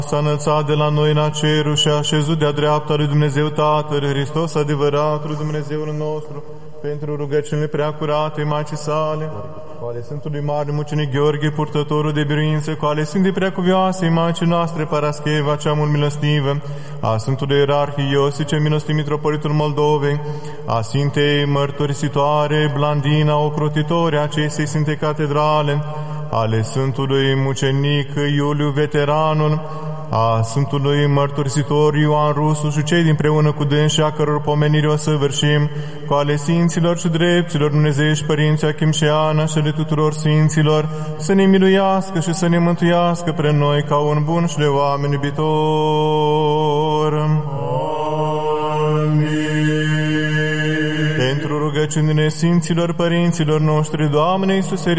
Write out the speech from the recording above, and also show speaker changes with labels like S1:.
S1: s-a înălțat de la noi în cerul și a așezut de-a dreapta lui Dumnezeu Tatăl, Hristos adevăratul Dumnezeul nostru, pentru rugăciunile preacurate Maicii sale, cu ale Sfântului Mare Mucenic Gheorghe, purtătorul de biruință, cu ale Sfintei Preacuvioasei Maicii noastre, Parascheva, cea mult milostivă, a Sfântului Ierarhie Iosice, milostiv Mitropolitul Moldovei, a Sfintei Mărturisitoare Blandina, ocrotitoare acestei Sfinte Catedrale, ale Sfântului Mucenic Iuliu Veteranul, a Sfântului Mărturisitor Ioan Rusu și cei dinpreună cu dânsi, a căror pomenire o săvârșim, cu ale Sfinților și Drepților Dumnezeiești Părinții Achim și Ana și de tuturor Sfinților, să ne miluiască și să ne mântuiască pre noi ca un bun și de oameni iubitor. Amin. Pentru rugăciunile Sfinților Părinților noștri, Doamne Iisuse